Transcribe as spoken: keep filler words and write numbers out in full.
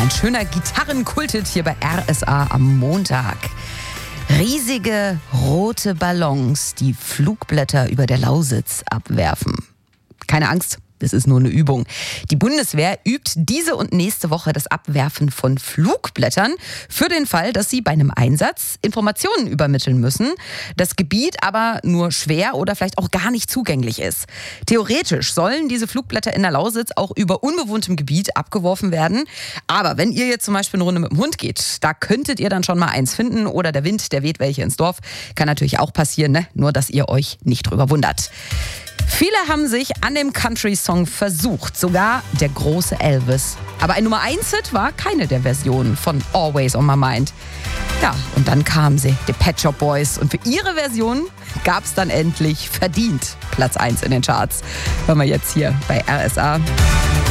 ein schöner Gitarrenkulthit hier bei R S A am Montag. Riesige rote Ballons, die Flugblätter über der Lausitz abwerfen. Keine Angst. Das ist nur eine Übung. Die Bundeswehr übt diese und nächste Woche das Abwerfen von Flugblättern für den Fall, dass sie bei einem Einsatz Informationen übermitteln müssen, das Gebiet aber nur schwer oder vielleicht auch gar nicht zugänglich ist. Theoretisch sollen diese Flugblätter in der Lausitz auch über unbewohntem Gebiet abgeworfen werden. Aber wenn ihr jetzt zum Beispiel eine Runde mit dem Hund geht, da könntet ihr dann schon mal eins finden oder der Wind, der weht welche ins Dorf. Kann natürlich auch passieren, ne? Nur dass ihr euch nicht drüber wundert. Viele haben sich an dem Country-Song versucht, sogar der große Elvis. Aber ein Nummer eins Hit war keine der Versionen von Always on My Mind. Ja, und dann kamen sie, die Pet Shop Boys. Und für ihre Version gab es dann endlich verdient Platz eins in den Charts. Hören wir jetzt hier bei R S A.